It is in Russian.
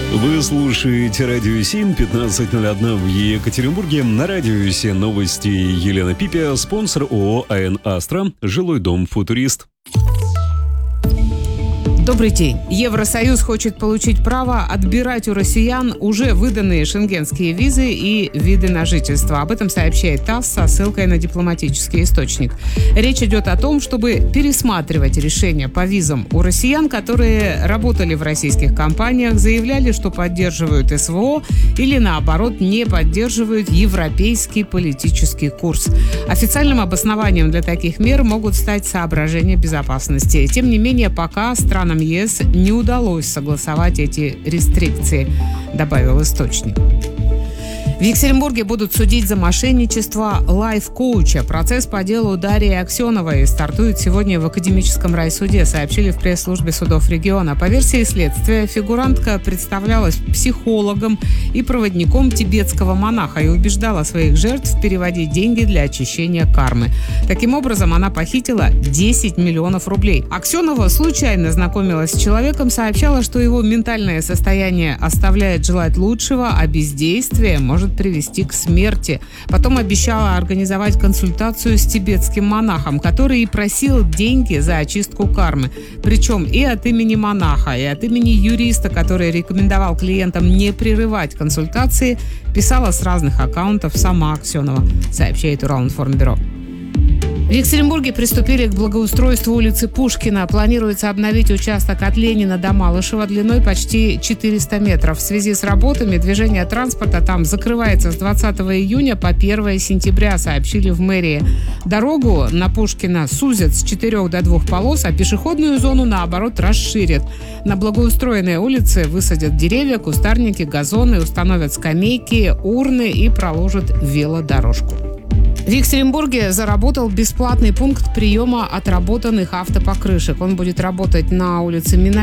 Вы слушаете Радио 7, 15:01 в Екатеринбурге. На Радио 7 новости Елена Пипя, спонсор ООО «АН Астра», жилой дом «Футурист». Добрый день. Евросоюз хочет получить право отбирать у россиян уже выданные шенгенские визы и виды на жительство. Об этом сообщает ТАСС со ссылкой на дипломатический источник. Речь идет о том, чтобы пересматривать решения по визам у россиян, которые работали в российских компаниях, заявляли, что поддерживают СВО или, наоборот, не поддерживают европейский политический курс. Официальным обоснованием для таких мер могут стать соображения безопасности. Тем не менее, пока странам ЕС не удалось согласовать эти рестрикции, добавил источник. В Екатеринбурге будут судить за мошенничество лайф-коуча. Процесс по делу Дарьи Аксеновой стартует сегодня в Академическом райсуде, сообщили в пресс-службе судов региона. По версии следствия, фигурантка представлялась психологом и проводником тибетского монаха и убеждала своих жертв переводить деньги для очищения кармы. Таким образом, она похитила 10 миллионов рублей. Аксенова случайно знакомилась с человеком, сообщала, что его ментальное состояние оставляет желать лучшего, а бездействие может привести к смерти. Потом обещала организовать консультацию с тибетским монахом, который и просил деньги за очистку кармы. Причем и от имени монаха, и от имени юриста, который рекомендовал клиентам не прерывать консультации, писала с разных аккаунтов сама Аксенова, сообщает Уралинформбюро. В Екатеринбурге приступили к благоустройству улицы Пушкина. Планируется обновить участок от Ленина до Малышева длиной почти 400 метров. В связи с работами движение транспорта там закрывается с 20 июня по 1 сентября, сообщили в мэрии. Дорогу на Пушкина сузят с 4 до 2 полос, а пешеходную зону, наоборот, расширят. На благоустроенной улице высадят деревья, кустарники, газоны, установят скамейки, урны и проложат велодорожку. В Екатеринбурге заработал бесплатный пункт приема отработанных автопокрышек. Он будет работать на улице Миномедова